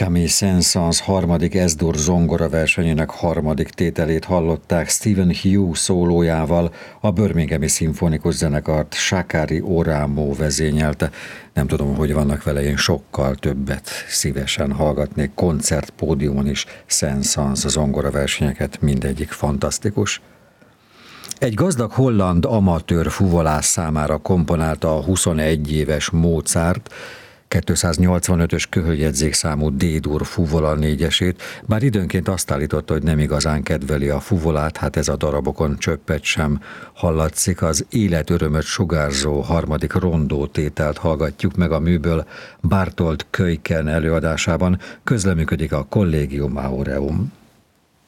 Camille Saint-Saëns harmadik S-dur zongora versenyének harmadik tételét hallották Stephen Hugh szólójával, a Birminghami Szimfonikus Zenekart Sakari Oramo vezényelte. Nem tudom, hogy vannak vele, én sokkal többet szívesen hallgatnék koncertpódiumon is Saint-Saëns zongora versenyeket, mindegyik fantasztikus. Egy gazdag holland amatőr fuvolász számára komponálta a 21 éves Mozart 285-ös köhöljegyzékszámú D-dur fuvola négyesét, bár időnként azt állította, hogy nem igazán kedveli a fuvolát, hát ez a darabokon csöppet sem hallatszik. Az életörömöt sugárzó harmadik rondó tételt hallgatjuk meg a műből Bartold Kuyken előadásában, közleműködik a Collegium Aureum.